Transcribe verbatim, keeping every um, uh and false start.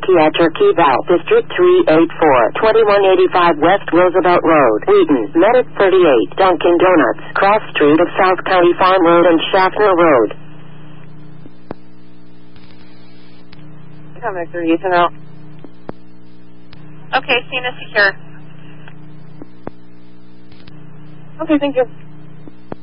key at your key valve. District three eighty-four, twenty-one eighty-five West Roosevelt Road, Wheaton, Medic thirty-eight, Dunkin' Donuts, Cross Street of South County Farm Road and Schaffner Road. Come back to Ethan out. Okay, Cena secure. Okay, thank you.